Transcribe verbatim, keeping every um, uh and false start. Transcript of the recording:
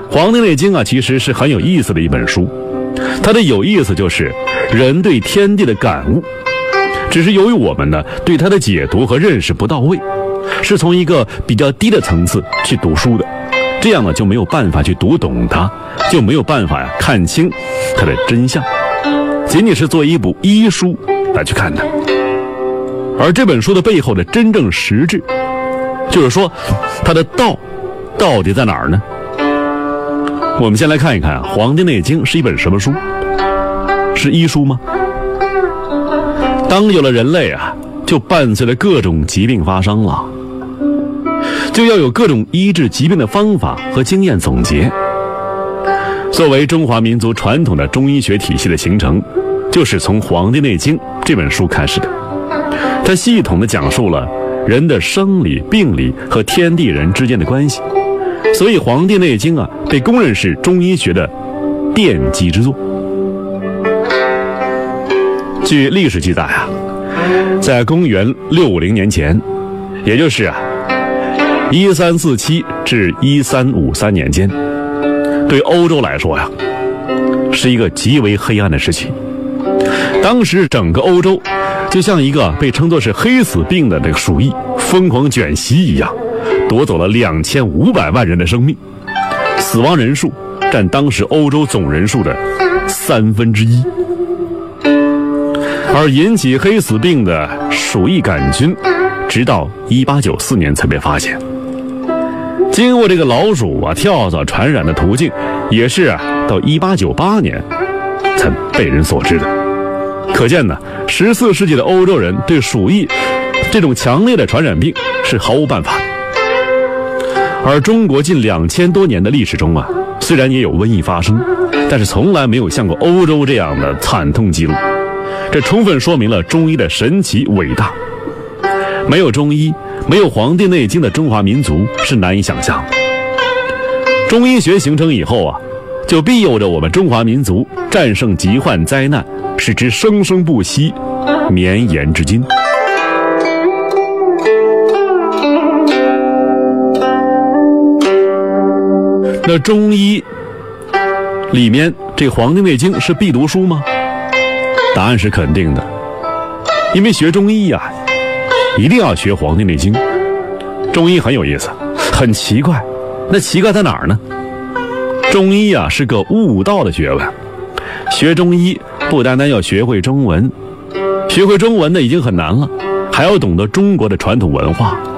黄帝内经啊，其实是很有意思的一本书。它的有意思就是人对天地的感悟，只是由于我们呢对它的解读和认识不到位，是从一个比较低的层次去读书的，这样呢就没有办法去读懂它，就没有办法呀看清它的真相，仅仅是做一部医书来去看的。而这本书的背后的真正实质，就是说它的道到底在哪儿呢？我们先来看一看啊，《黄帝内经》是一本什么书？是医书吗？当有了人类啊，就伴随了各种疾病发生了，就要有各种医治疾病的方法和经验总结。作为中华民族传统的中医学体系的形成，就是从《黄帝内经》这本书开始的。它系统地讲述了人的生理、病理和天地人之间的关系，所以《黄帝内经》啊，被公认是中医学的奠基之作。据历史记载啊，在公元六五零年前，也就是啊一三四七至一三五三年间，对欧洲来说呀，是一个极为黑暗的时期。当时整个欧洲就像一个被称作是黑死病的这个鼠疫疯狂卷袭一样，夺走了两千五百万人的生命，死亡人数占当时欧洲总人数的三分之一。而引起黑死病的鼠疫杆菌，直到一八九四年才被发现。经过这个老鼠啊跳蚤传染的途径，也是啊到一八九八年才被人所知的。可见呢，十四世纪的欧洲人对鼠疫这种强烈的传染病是毫无办法的。而中国近两千多年的历史中啊，虽然也有瘟疫发生，但是从来没有像过欧洲这样的惨痛记录。这充分说明了中医的神奇伟大。没有中医，没有《黄帝内经》的中华民族是难以想象的。中医学形成以后啊，就庇佑着我们中华民族战胜疾患灾难，使之生生不息，绵延至今。那中医里面这《黄帝内经》是必读书吗？答案是肯定的，因为学中医呀、啊，一定要学《黄帝内经》。中医很有意思，很奇怪，那奇怪在哪儿呢？中医啊是个悟道的学问，学中医不单单要学会中文，学会中文的已经很难了，还要懂得中国的传统文化，